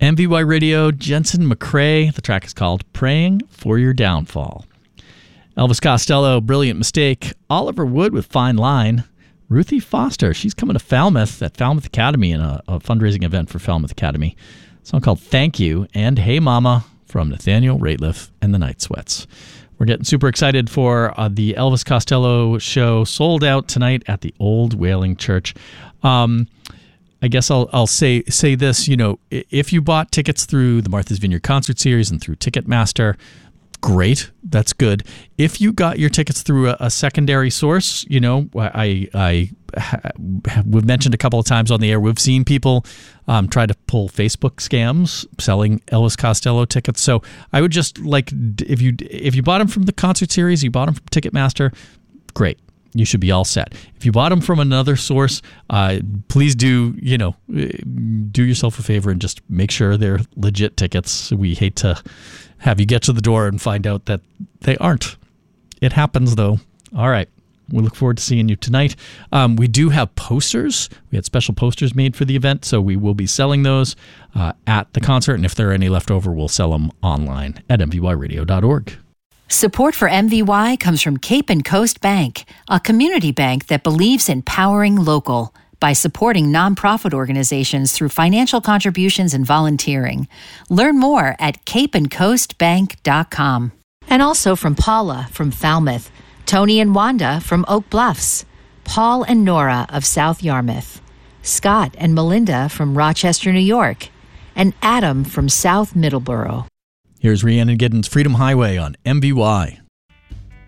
MVY Radio, Jensen McCrae. The track is called Praying for Your Downfall. Elvis Costello, Brilliant Mistake. Oliver Wood with Fine Line. Ruthie Foster, she's coming to Falmouth at Falmouth Academy in a fundraising event for Falmouth Academy. A song called Thank You. And Hey Mama from Nathaniel Rateliff and the Night Sweats. We're getting super excited for the Elvis Costello show, sold out tonight at the Old Whaling Church. I guess I'll say this, if you bought tickets through the Martha's Vineyard Concert Series and through Ticketmaster, great, that's good. If you got your tickets through a secondary source, we've mentioned a couple of times on the air, we've seen people try to pull Facebook scams selling Elvis Costello tickets. So I would just if you bought them from the concert series, you bought them from Ticketmaster, great. You should be all set. If you bought them from another source, please do yourself a favor and just make sure they're legit tickets. We hate to have you get to the door and find out that they aren't. It happens, though. All right. We look forward to seeing you tonight. We do have posters. We had special posters made for the event, so we will be selling those at the concert. And if there are any left over, we'll sell them online at mvyradio.org. Support for MVY comes from Cape and Coast Bank, a community bank that believes in powering local by supporting nonprofit organizations through financial contributions and volunteering. Learn more at capeandcoastbank.com. And also from Paula from Falmouth, Tony and Wanda from Oak Bluffs, Paul and Nora of South Yarmouth, Scott and Melinda from Rochester, New York, and Adam from South Middleborough. Here's Rhiannon Giddens' Freedom Highway on MVY.